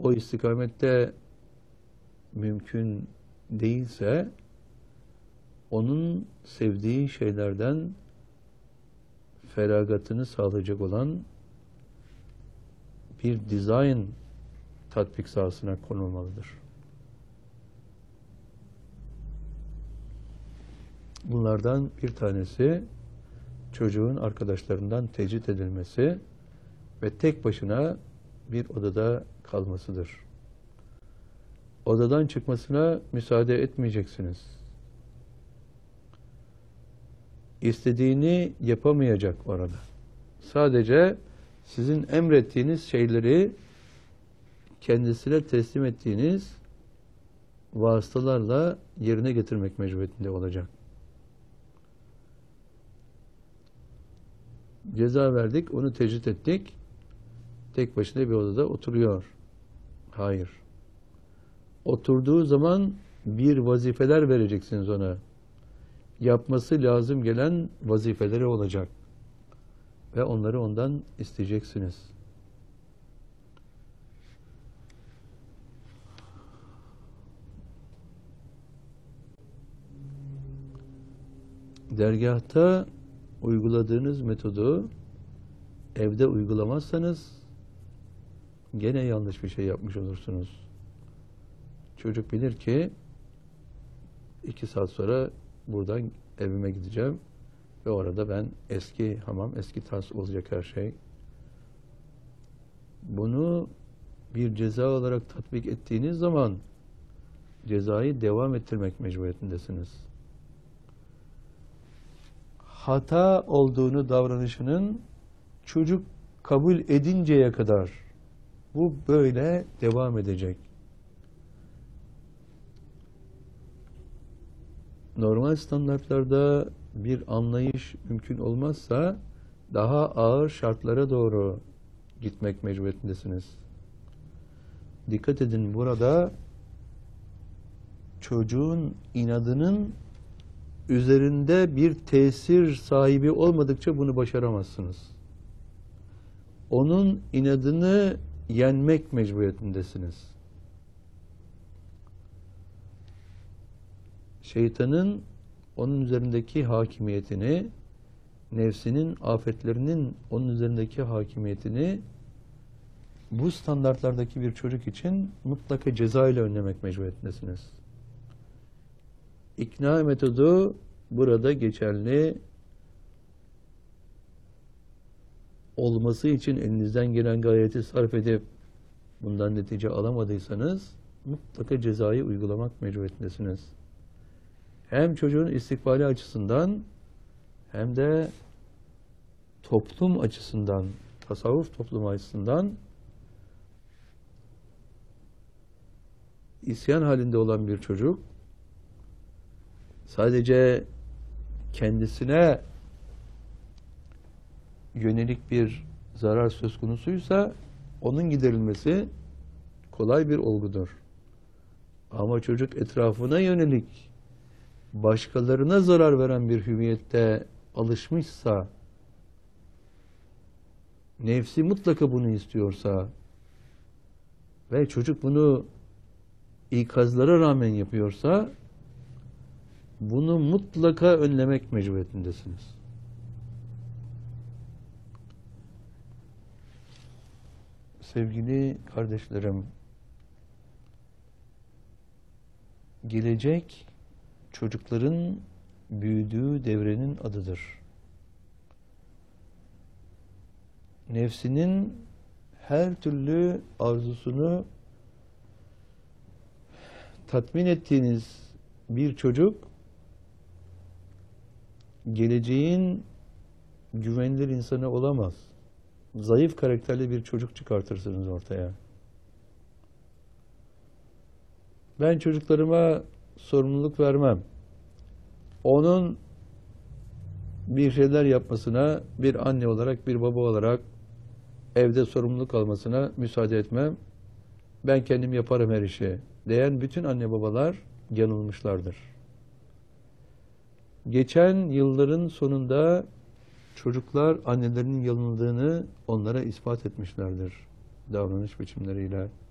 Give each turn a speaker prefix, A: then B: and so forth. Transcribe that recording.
A: o istikamette mümkün değilse, onun sevdiği şeylerden feragatını sağlayacak olan bir dizayn tatbik sahasına konulmalıdır. Bunlardan bir tanesi çocuğun arkadaşlarından tecrit edilmesi ve tek başına bir odada kalmasıdır. Odadan çıkmasına müsaade etmeyeceksiniz. İstediğini yapamayacak orada. Sadece sizin emrettiğiniz şeyleri kendisine teslim ettiğiniz vasıtalarla yerine getirmek mecburiyetinde olacak. Ceza verdik, onu tecrit ettik. Tek başına bir odada oturuyor. Hayır. Oturduğu zaman bir vazifeler vereceksiniz ona. Yapması lazım gelen vazifeleri olacak. Ve onları ondan isteyeceksiniz. Dergâhta uyguladığınız metodu evde uygulamazsanız gene yanlış bir şey yapmış olursunuz. Çocuk bilir ki 2 saat sonra buradan evime gideceğim ve orada ben eski hamam, eski tas olacak her şey. Bunu bir ceza olarak tatbik ettiğiniz zaman cezayı devam ettirmek mecburiyetindesiniz. Hata olduğunu davranışının çocuk kabul edinceye kadar bu böyle devam edecek. Normal standartlarda bir anlayış mümkün olmazsa daha ağır şartlara doğru gitmek mecburiyetindesiniz. Dikkat edin, burada çocuğun inadının üzerinde bir tesir sahibi olmadıkça bunu başaramazsınız. Onun inadını yenmek mecburiyetindesiniz. Şeytanın onun üzerindeki hakimiyetini, nefsinin afetlerinin onun üzerindeki hakimiyetini bu standartlardaki bir çocuk için mutlaka ceza ile önlemek mecburiyetindesiniz. İkna metodu burada geçerli. Olması için elinizden gelen gayreti sarf edip bundan netice alamadıysanız mutlaka cezayı uygulamak mecburiyetindesiniz. Hem çocuğun istikbali açısından hem de toplum açısından, tasavvuf toplumu açısından isyan halinde olan bir çocuk sadece kendisine yönelik bir zarar söz konusuysa onun giderilmesi kolay bir olgudur. Ama çocuk etrafına yönelik başkalarına zarar veren bir hüviyette alışmışsa, nefsi mutlaka bunu istiyorsa ve çocuk bunu ikazlara rağmen yapıyorsa bunu mutlaka önlemek mecburiyetindesiniz. Sevgili kardeşlerim, gelecek çocukların büyüdüğü devrenin adıdır. Nefsinin her türlü arzusunu tatmin ettiğiniz bir çocuk, geleceğin güvenilir insanı olamaz. Zayıf karakterli bir çocuk çıkartırsınız ortaya. Ben çocuklarıma sorumluluk vermem. Onun bir şeyler yapmasına bir anne olarak, bir baba olarak evde sorumluluk almasına müsaade etmem. Ben kendim yaparım her işi diyen bütün anne babalar yanılmışlardır. Geçen yılların sonunda çocuklar annelerinin yanıldığını onlara ispat etmişlerdir davranış biçimleriyle.